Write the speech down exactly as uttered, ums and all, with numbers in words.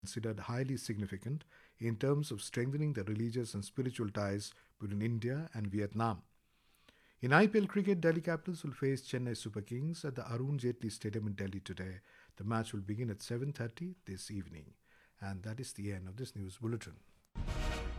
considered highly significant in terms of strengthening the religious and spiritual ties between India and Vietnam. In I P L cricket, Delhi Capitals will face Chennai Super Kings at the Arun Jaitley Stadium in Delhi today. The match will begin at seven thirty this evening. And that is the end of this news bulletin.